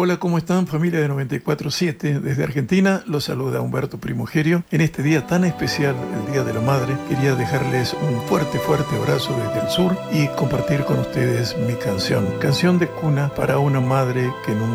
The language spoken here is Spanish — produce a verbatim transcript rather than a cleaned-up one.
Hola, ¿cómo están, familia de noventa y cuatro punto siete? Desde Argentina los saluda Humberto Primogerio. En este día tan especial, el Día de la Madre, quería dejarles un fuerte, fuerte abrazo desde el sur y compartir con ustedes mi canción. Canción de cuna para una madre que nunca